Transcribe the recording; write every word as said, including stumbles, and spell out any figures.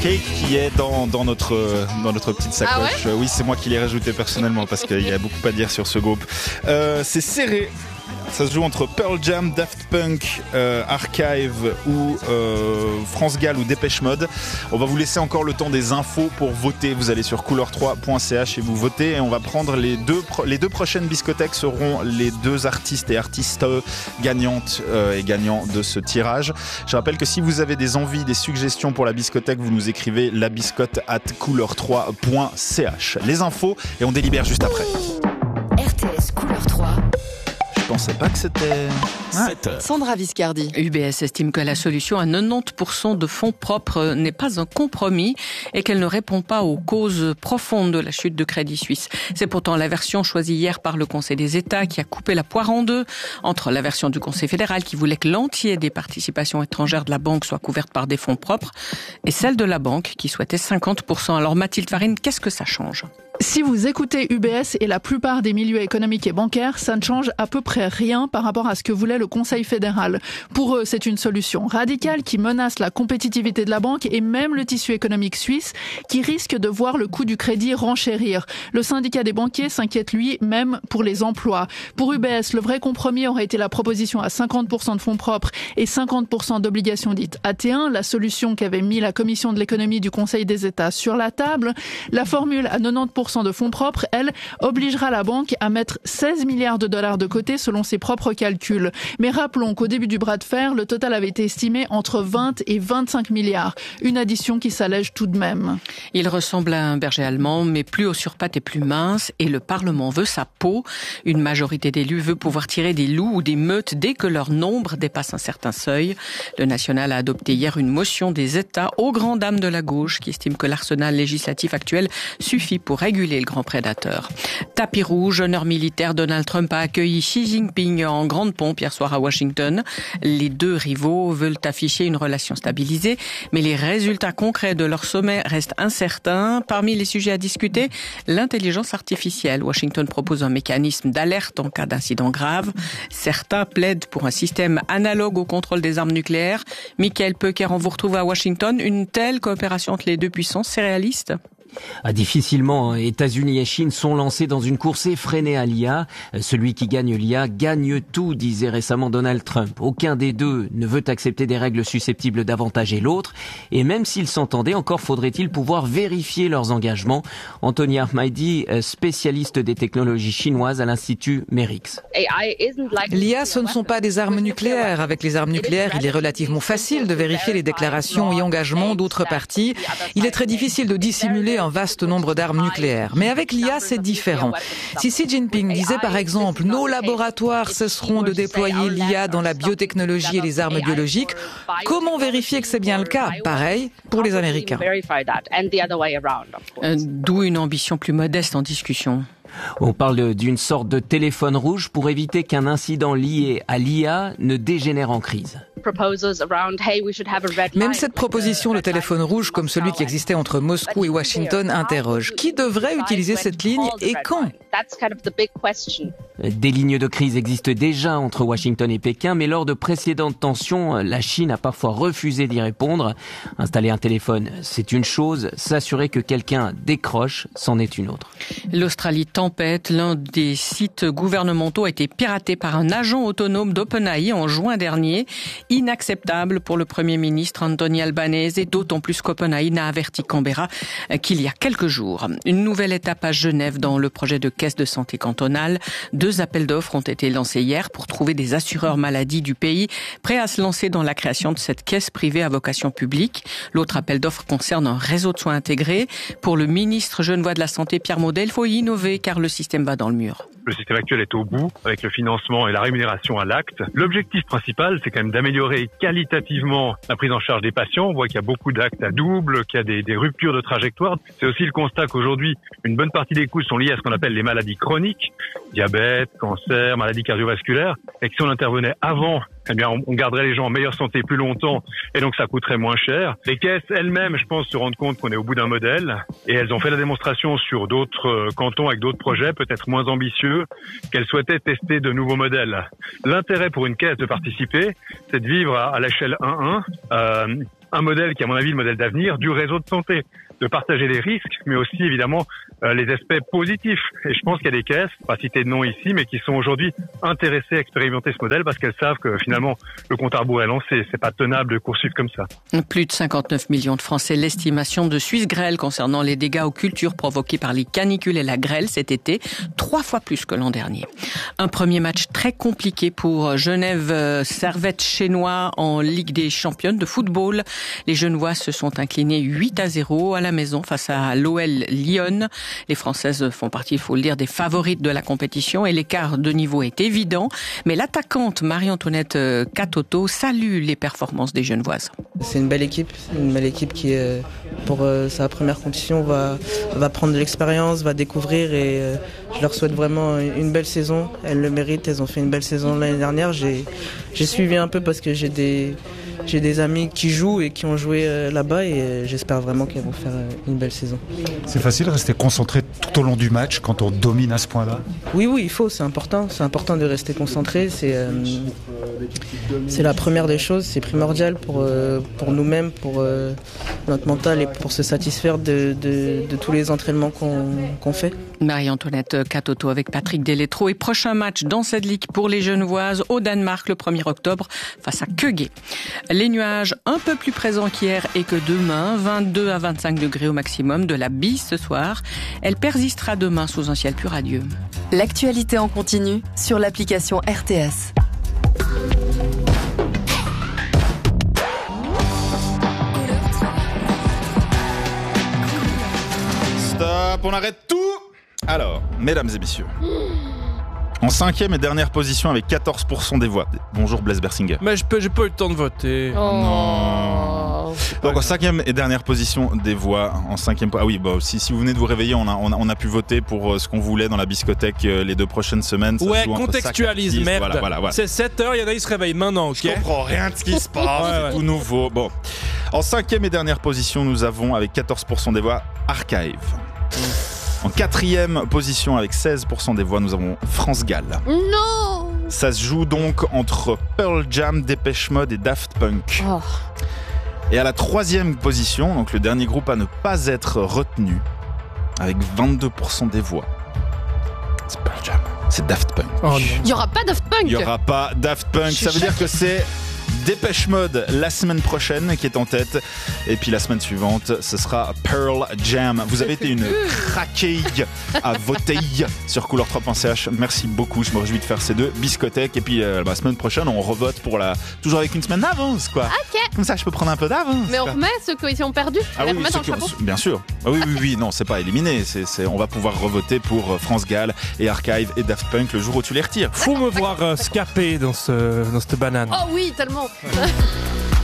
cake qui est dans, dans, notre, dans notre petite sacoche. Ah ouais oui, c'est moi qui l'ai rajouté personnellement parce qu'il y a beaucoup à dire sur ce groupe. Euh, c'est serré. Ça se joue entre Pearl Jam, Daft Punk, euh, Archive ou euh, France Gall ou Dépêche Mode. On va vous laisser encore le temps des infos pour voter. Vous allez sur couleur trois point c h et vous votez. Et on va prendre les deux, les deux prochaines biscothèques seront les deux artistes et artistes gagnantes euh, et gagnants de ce tirage. Je rappelle que si vous avez des envies, des suggestions pour la biscothèque, vous nous écrivez la biscotte at couleur trois point c h. Les infos et on délibère juste après. R T S Couleur trois. Je pensais pas que c'était... sept heures. Sandra Viscardi. U B S estime que la solution à quatre-vingt-dix pour cent de fonds propres n'est pas un compromis et qu'elle ne répond pas aux causes profondes de la chute de Crédit Suisse. C'est pourtant la version choisie hier par le Conseil des États qui a coupé la poire en deux entre la version du Conseil fédéral qui voulait que l'entier des participations étrangères de la banque soit couverte par des fonds propres et celle de la banque qui souhaitait cinquante pour cent. Alors Mathilde Farine, qu'est-ce que ça change ? Si vous écoutez U B S et la plupart des milieux économiques et bancaires, ça ne change à peu près rien par rapport à ce que voulait le Conseil fédéral. Pour eux, c'est une solution radicale qui menace la compétitivité de la banque et même le tissu économique suisse qui risque de voir le coût du crédit renchérir. Le syndicat des banquiers s'inquiète, lui, même pour les emplois. Pour U B S, le vrai compromis aurait été la proposition à cinquante pour cent de fonds propres et cinquante pour cent d'obligations dites A T un, la solution qu'avait mis la Commission de l'économie du Conseil des États sur la table. La formule à quatre-vingt-dix pour cent de fonds propres, elle, obligera la banque à mettre seize milliards de dollars de côté selon ses propres calculs. Mais rappelons qu'au début du bras de fer, le total avait été estimé entre vingt et vingt-cinq milliards. Une addition qui s'allège tout de même. Il ressemble à un berger allemand, mais plus haut sur pattes et plus mince, et le Parlement veut sa peau. Une majorité d'élus veut pouvoir tirer des loups ou des meutes dès que leur nombre dépasse un certain seuil. Le National a adopté hier une motion des États aux grandes dames de la gauche qui estime que l'arsenal législatif actuel suffit pour réguler le grand prédateur. Tapis rouge, honneur militaire, Donald Trump a accueilli Xi Jinping en grande pompe hier soir à Washington. Les deux rivaux veulent afficher une relation stabilisée, mais les résultats concrets de leur sommet restent incertains. Parmi les sujets à discuter, l'intelligence artificielle. Washington propose un mécanisme d'alerte en cas d'incident grave. Certains plaident pour un système analogue au contrôle des armes nucléaires. Michael Peuker, on vous retrouve à Washington. Une telle coopération entre les deux puissances, c'est réaliste ? Ah, difficilement, États-Unis et Chine sont lancés dans une course effrénée à l'I A. Celui qui gagne l'I A gagne tout, disait récemment Donald Trump. Aucun des deux ne veut accepter des règles susceptibles d'avantager l'autre. Et même s'ils s'entendaient, encore faudrait-il pouvoir vérifier leurs engagements. Anthony Ahmadi, spécialiste des technologies chinoises à l'Institut Merix. L'I A, ce ne sont pas des armes nucléaires. Avec les armes nucléaires, il est relativement facile de vérifier les déclarations et engagements d'autres parties. Il est très difficile de dissimuler un vaste nombre d'armes nucléaires. Mais avec l'I A, c'est différent. Si Xi Jinping disait par exemple « Nos laboratoires cesseront de déployer l'I A dans la biotechnologie et les armes biologiques », comment vérifier que c'est bien le cas ? Pareil pour les Américains. Euh, d'où une ambition plus modeste en discussion. On parle d'une sorte de téléphone rouge pour éviter qu'un incident lié à l'I A ne dégénère en crise. Même cette proposition de téléphone rouge, comme celui qui existait entre Moscou et Washington, interroge. Qui devrait utiliser cette ligne et quand ? Des lignes de crise existent déjà entre Washington et Pékin, mais lors de précédentes tensions, la Chine a parfois refusé d'y répondre. Installer un téléphone, c'est une chose. S'assurer que quelqu'un décroche, c'en est une autre. L'Australie tempête. L'un des sites gouvernementaux a été piraté par un agent autonome d'OpenAI en juin dernier. Inacceptable pour le Premier ministre Anthony Albanese, et d'autant plus qu'OpenAI n'a averti Canberra qu'il y a quelques jours. Une nouvelle étape à Genève dans le projet de caisse de santé cantonale. Deux appels d'offres ont été lancés hier pour trouver des assureurs maladie du pays prêts à se lancer dans la création de cette caisse privée à vocation publique. L'autre appel d'offres concerne un réseau de soins intégrés. Pour le ministre genevois de la Santé, Pierre Maudet, il faut innover car le système va dans le mur. Le système actuel est au bout avec le financement et la rémunération à l'acte. L'objectif principal, c'est quand même d'améliorer qualitativement la prise en charge des patients. On voit qu'il y a beaucoup d'actes à double, qu'il y a des, des ruptures de trajectoire. C'est aussi le constat qu'aujourd'hui, une bonne partie des coûts sont liés à ce qu'on appelle les maladies chroniques, diabète, cancer, maladies cardiovasculaires, et que si on intervenait avant, eh bien, on garderait les gens en meilleure santé plus longtemps et donc ça coûterait moins cher. Les caisses elles-mêmes, je pense, se rendent compte qu'on est au bout d'un modèle et elles ont fait la démonstration sur d'autres cantons avec d'autres projets, peut-être moins ambitieux, qu'elles souhaitaient tester de nouveaux modèles. L'intérêt pour une caisse de participer, c'est de vivre à, à l'échelle un un, euh, un modèle qui est à mon avis le modèle d'avenir du réseau de santé, de partager les risques, mais aussi évidemment euh, les aspects positifs. Et je pense qu'il y a des caisses, pas citer de nom ici, mais qui sont aujourd'hui intéressées à expérimenter ce modèle parce qu'elles savent que finalement le compte à rebours est lancé. C'est pas tenable de poursuivre comme ça. Plus de cinquante-neuf millions de francs, c'est l'estimation de Suisse Grêle concernant les dégâts aux cultures provoqués par les canicules et la grêle cet été, trois fois plus que l'an dernier. Un premier match très compliqué pour Genève Servette Chénois en Ligue des championnes de football. Les Genevois se sont inclinés huit à zéro à la maison face à l'O L Lyon. Les Françaises font partie, il faut le dire, des favorites de la compétition et l'écart de niveau est évident. Mais l'attaquante Marie-Antoinette Katoto salue les performances des Genevoises. C'est une belle équipe, une belle équipe qui, pour sa première compétition, va, va prendre de l'expérience, va découvrir et je leur souhaite vraiment une belle saison. Elles le méritent, elles ont fait une belle saison l'année dernière. J'ai, j'ai suivi un peu parce que j'ai des, j'ai des amis qui jouent et qui ont joué là-bas et j'espère vraiment qu'elles vont faire une belle saison. C'est facile de rester concentré tout au long du match quand on domine à ce point-là ? Oui, oui, il faut, c'est important. C'est important de rester concentré. C'est, euh, c'est la première des choses, c'est primordial pour, euh, pour nous-mêmes, pour euh, notre mental et pour se satisfaire de, de, de tous les entraînements qu'on, qu'on fait. Marie-Antoinette Katoto avec Patrick Delétro et prochain match dans cette ligue pour les Genevoises au Danemark le premier octobre face à Køge. Les nuages un peu plus présents qu'hier et que demain, vingt-deux à vingt-cinq degrés au maximum, de la bise ce soir. Elle persistera demain sous un ciel plus radieux. L'actualité en continu sur l'application R T S. Stop, on arrête tout. Alors, mesdames et messieurs, en cinquième et dernière position avec quatorze pour cent des voix. Bonjour Blaise Bersinger. Mais je peux, j'ai pas eu le temps de voter. Oh. Non. Donc en cinquième et dernière position des voix, en cinquième. Ah oui, bah si, si vous venez de vous réveiller, on a, on a, on a pu voter pour ce qu'on voulait dans la biscothèque les deux prochaines semaines. Ça ouais, contextualise, merde. Voilà, voilà, voilà. C'est sept heures, il y en a, ils se réveillent maintenant, ok? Je comprends rien de ce qui se passe, ouais, c'est ouais. Tout nouveau. Bon. En cinquième et dernière position, nous avons avec quatorze pour cent des voix Archive. En quatrième position avec seize pour cent des voix, nous avons France Gall. Non. Ça se joue donc entre Pearl Jam, Dépêche Mode et Daft Punk. Oh. Et à la troisième position, donc le dernier groupe à ne pas être retenu, avec vingt-deux pour cent des voix, c'est Pearl Jam, c'est Daft Punk. Oh, il n'y aura pas Daft Punk. Il n'y aura pas Daft Punk, ça veut dire que c'est Dépêche Mode la semaine prochaine qui est en tête et puis la semaine suivante ce sera Pearl Jam. Vous avez été une craquée à voter sur couleur trois point c h. Merci beaucoup, je me réjouis de faire ces deux biscothèques et puis euh, la semaine prochaine on revote pour la toujours avec une semaine d'avance quoi. Ok. Comme ça je peux prendre un peu d'avance. Mais on quoi. remet ceux qui ont perdu. Ah oui, dans le ont, bien sûr. Ah oui oui oui non c'est pas éliminé. C'est, c'est on va pouvoir revoter pour France Gall et Archive et Daft Punk le jour où tu les retires. Faut me voir euh, scaper dans ce dans cette banane. Oh oui tellement.